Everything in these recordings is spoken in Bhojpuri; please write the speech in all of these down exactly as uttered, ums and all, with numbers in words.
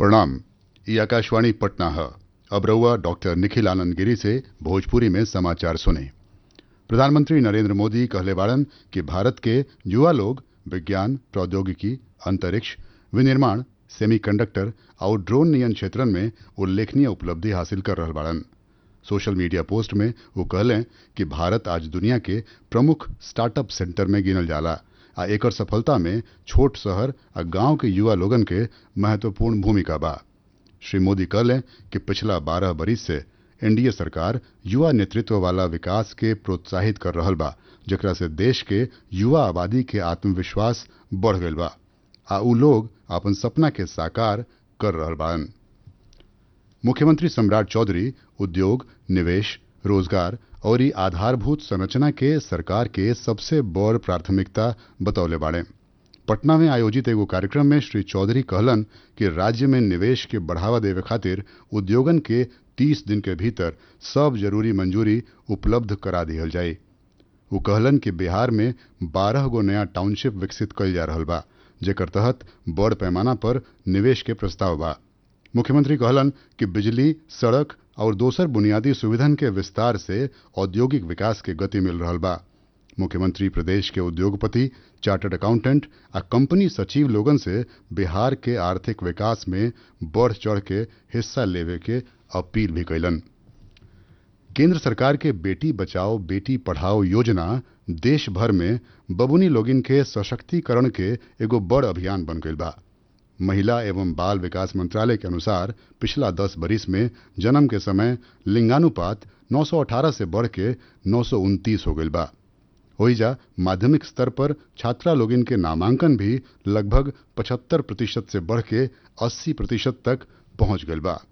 प्रणाम। ये आकाशवाणी पटना है। अब रहुआ डॉक्टर निखिल आनंद गिरी से भोजपुरी में समाचार सुने। प्रधानमंत्री नरेंद्र मोदी कहले बाड़न कि भारत के युवा लोग विज्ञान, प्रौद्योगिकी, अंतरिक्ष, विनिर्माण, सेमीकंडक्टर और ड्रोन नियन क्षेत्रन में उल्लेखनीय उपलब्धि हासिल कर रहल बाड़न। सोशल मीडिया पोस्ट में वो कहलें कि भारत आज दुनिया के प्रमुख स्टार्टअप सेंटर में गिनल जाला आ एकर सफलता में छोट शहर आ गांव के युवा लोगन के महत्वपूर्ण भूमिका बा। श्री मोदी कहलें कि पिछला बारह बरिस से एनडीए सरकार युवा नेतृत्व वाला विकास के प्रोत्साहित कर रहल बा, जेकरा से देश के युवा आबादी के आत्मविश्वास बढ़ गईल बा आ उ लोग अपन सपना के साकार कर रहल बाड़न। मुख्यमंत्री सम्राट चौधरी उद्योग, निवेश, रोजगार और आधारभूत संरचना के सरकार के सबसे बड़ प्राथमिकता बतौले बाड़े। पटना में आयोजित एगो कार्यक्रम में श्री चौधरी कहलन कि राज्य में निवेश के बढ़ावा देवे खातिर उद्योगन के तीस दिन के भीतर सब जरूरी मंजूरी उपलब्ध करा दिहल जाए। वो कहलन कि बिहार में बारह गो नया टाउनशिप विकसित कइल जा रहल बा, जेकर तहत बड़ पैमाना पर निवेश के प्रस्ताव बा। मुख्यमंत्री कहलन कि बिजली, सड़क और दोसर बुनियादी सुविधन के विस्तार से औद्योगिक विकास के गति मिल रहल बा। मुख्यमंत्री प्रदेश के उद्योगपति, चार्टर्ड अकाउंटेंट आ कंपनी सचिव लोगन से बिहार के आर्थिक विकास में बढ़ चढ़ के हिस्सा लेवे के अपील भी कैलन। केंद्र सरकार के बेटी बचाओ बेटी पढ़ाओ योजना देश भर में बबुनी लोगिन के सशक्तिकरण के एगो बड़ अभियान बन गईल बा। महिला एवं बाल विकास मंत्रालय के अनुसार पिछला दस बरिस में जन्म के समय लिंगानुपात नौ सौ अठारह से बढ़ के नौ सौ उनतीस हो गईल बा। ओइजा माध्यमिक स्तर पर छात्रा लोगिन के नामांकन भी लगभग पचहत्तर प्रतिशत से बढ़ के अस्सी प्रतिशत तक पहुंच गईल बा।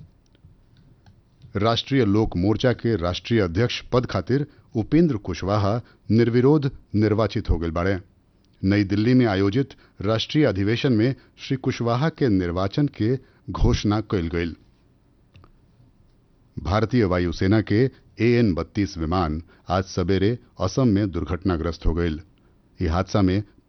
राष्ट्रीय लोक मोर्चा के राष्ट्रीय अध्यक्ष पद खातिर उपेंद्र कुशवाहा निर्विरोध निर्वाचित हो गईल बाड़े। नई दिल्ली में आयोजित राष्ट्रीय अधिवेशन में श्री कुशवाहा के निर्वाचन के घोषणा कइल गईल। भारतीय वायुसेना के ए एन बत्तीस विमान आज सवेरे असम में दुर्घटनाग्रस्त हो गईल। इस हादसा में